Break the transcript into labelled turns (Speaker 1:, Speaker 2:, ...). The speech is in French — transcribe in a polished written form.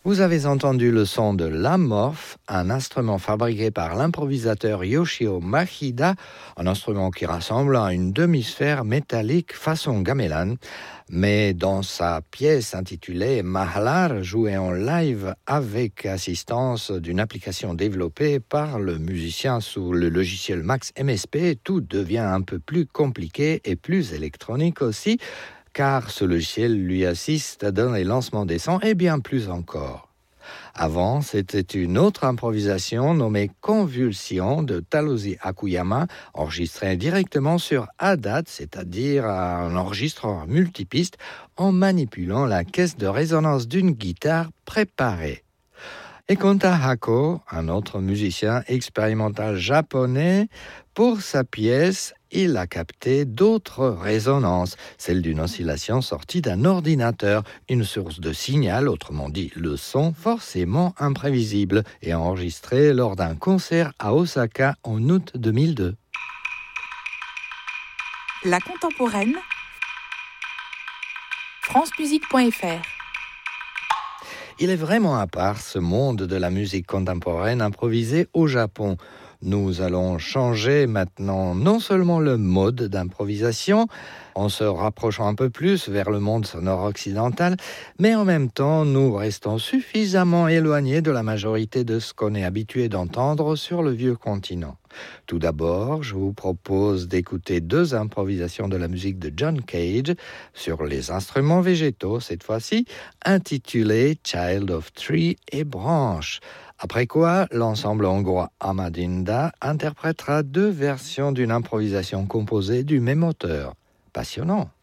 Speaker 1: Vous avez entendu le son de l'amorphe, un instrument fabriqué par l'improvisateur Yoshio Machida, un instrument qui ressemble à une demi-sphère métallique façon gamelan. Mais dans sa pièce intitulée Mahalar, jouée en live avec assistance d'une application développée par le musicien sous le logiciel Max MSP, tout devient un peu plus compliqué et plus électronique aussi, car ce logiciel lui assiste dans les lancements des sons et bien plus encore. Avant, c'était une autre improvisation nommée Convulsion de Talosi Akuyama, enregistrée directement sur ADAT, c'est-à-dire un enregistreur multipiste, en manipulant la caisse de résonance d'une guitare préparée. Et quant à Hako, un autre musicien expérimental japonais, pour sa pièce, il a capté d'autres résonances, celle d'une oscillation sortie d'un ordinateur, une source de signal, autrement dit le son forcément imprévisible, et enregistré lors d'un concert à Osaka en août 2002.
Speaker 2: La contemporaine, francemusique.fr.
Speaker 1: Il est vraiment à part ce monde de la musique contemporaine improvisée au Japon. Nous allons changer maintenant non seulement le mode d'improvisation, en se rapprochant un peu plus vers le monde sonore occidental, mais en même temps nous restons suffisamment éloignés de la majorité de ce qu'on est habitué d'entendre sur le vieux continent. Tout d'abord, je vous propose d'écouter 2 improvisations de la musique de John Cage sur les instruments végétaux, cette fois-ci, intitulées Child of Tree et Branch. Après quoi, l'ensemble hongrois Amadinda interprétera 2 versions d'une improvisation composée du même auteur. Passionnant!